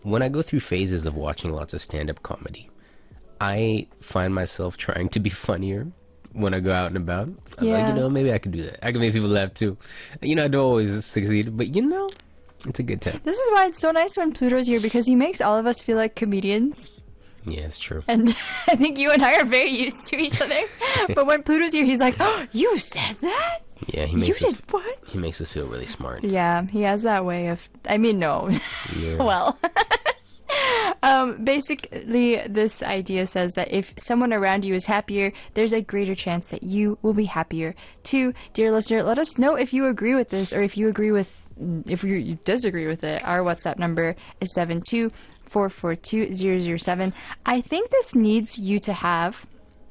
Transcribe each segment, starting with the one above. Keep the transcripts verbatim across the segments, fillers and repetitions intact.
when I go through phases of watching lots of stand-up comedy, I find myself trying to be funnier when I go out and about. I'm Yeah. like, you know, maybe I could do that. I can make people laugh too. You know, I don't always succeed, but you know, it's a good time. This is why it's so nice when Pluto's here, because he makes all of us feel like comedians. Yeah, it's true. And I think you and I are very used to each other. But when Pluto's here, he's like, oh, you said that? Yeah, he You makes did us, what? he makes us feel really smart. Yeah, he has that way of... I mean, no. Yeah. Well... um, basically, this idea says that if someone around you is happier, there's a greater chance that you will be happier. Too, dear listener, let us know if you agree with this or if you agree with... If you, you disagree with it. Our WhatsApp number is seven two four four two zero zero seven. I think this needs you to have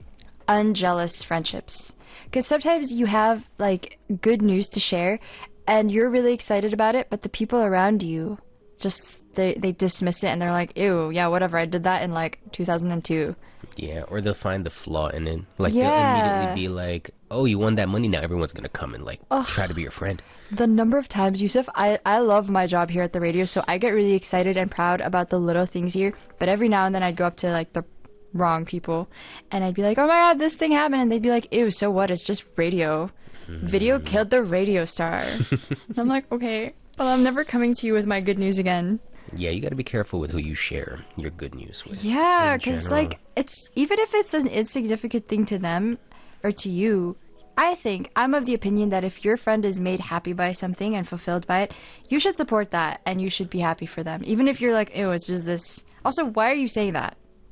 unjealous friendships. Because sometimes you have, like, good news to share, and you're really excited about it, but the people around you just, they, they dismiss it, and they're like, ew, yeah, whatever, I did that in, like, two thousand two. Yeah, or they'll find the flaw in it. Like, Yeah. they'll immediately be like, oh, you won that money, now everyone's gonna come and, like, try to be your friend. The number of times, Yusuf, I, I love my job here at the radio, so I get really excited and proud about the little things here, but every now and then I'd go up to, like, the wrong people, and I'd be like, oh my god, this thing happened, and they'd be like, ew, so what, it's just radio. Video killed the radio star. And I'm like, okay, well, I'm never coming to you with my good news again. Yeah, you gotta be careful with who you share your good news with. Yeah, in because, general. like, it's, even if it's an insignificant thing to them, or to you, I think, I'm of the opinion that if your friend is made happy by something and fulfilled by it, you should support that, and you should be happy for them. Even if you're like, ew, it's just this. Also, why are you saying that?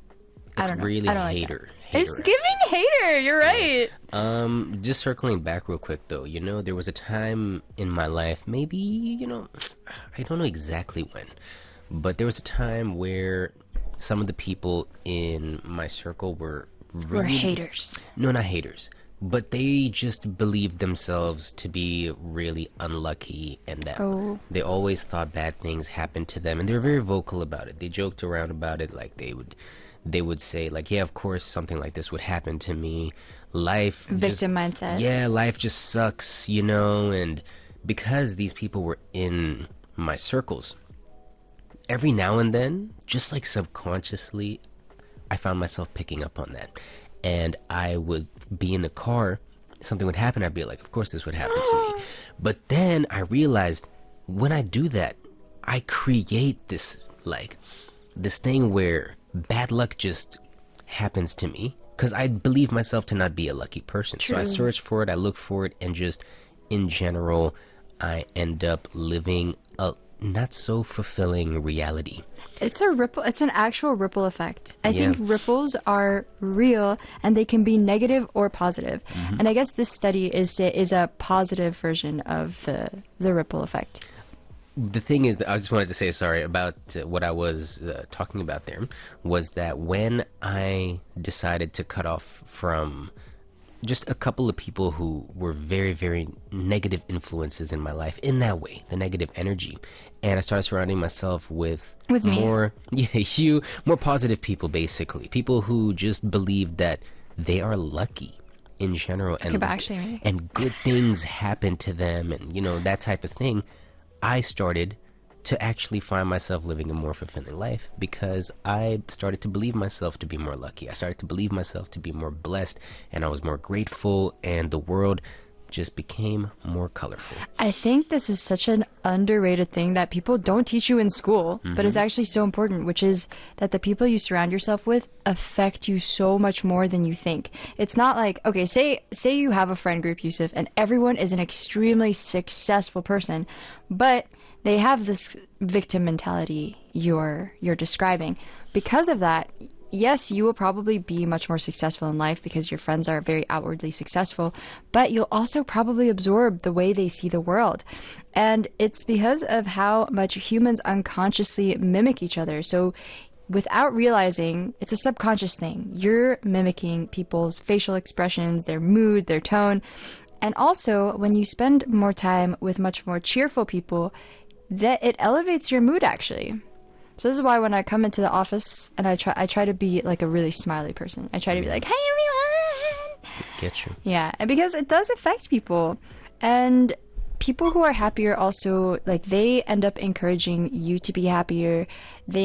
I It's don't know. really I don't like hater. that. hater It's giving hater. You're right. Um, just circling back real quick though, you know, there was a time in my life, maybe, you know, I don't know exactly when, but there was a time where some of the people in my circle were really... We're haters. No, not haters. But they just believed themselves to be really unlucky and that Oh. they always thought bad things happened to them. And they were very vocal about it. They joked around about it. Like they would, they would say like, yeah, of course something like this would happen to me. Life... Victim just, mindset. Yeah, life just sucks, you know? And because these people were in my circles, every now and then, just like subconsciously, I found myself picking up on that. And I would be in a car, something would happen, I'd be like, of course this would happen to me. But then I realized when I do that, I create this, like, this thing where bad luck just happens to me. Because I believe myself to not be a lucky person. True. So I search for it, I look for it, and just, in general, I end up living a not so fulfilling reality. It's a ripple. It's an actual ripple effect. I Yeah. think ripples are real, and they can be negative or positive. Mm-hmm. And I guess this study is is a positive version of the the ripple effect. The thing is that I just wanted to say sorry about uh, what I was uh, talking about there was that when I decided to cut off from just a couple of people who were very, very negative influences in my life in that way, the negative energy, and I started surrounding myself with, With me. more, yeah, you, more positive people, basically. People who just believe that they are lucky in general and, Okay, but actually, maybe. and good things happen to them and, you know, that type of thing. I started to actually find myself living a more fulfilling life because I started to believe myself to be more lucky. I started to believe myself to be more blessed, and I was more grateful, and the world just became more colorful. I think this is such an underrated thing that people don't teach you in school, Mm-hmm. but it's actually so important, which is that the people you surround yourself with affect you so much more than you think. It's not like, okay, say say you have a friend group, Yusuf, and everyone is an extremely successful person, but they have this victim mentality you're you're describing. Because of that, yes, you will probably be much more successful in life because your friends are very outwardly successful, but you'll also probably absorb the way they see the world. And it's because of how much humans unconsciously mimic each other. So without realizing, it's a subconscious thing. You're mimicking people's facial expressions, their mood, their tone. And also, when you spend more time with much more cheerful people, that it elevates your mood, actually. So this is why when I come into the office and I try I try to be like a really smiley person. I try to be like, hey everyone! Get you. Yeah, and because it does affect people. And people who are happier also, like, they end up encouraging you to be happier. They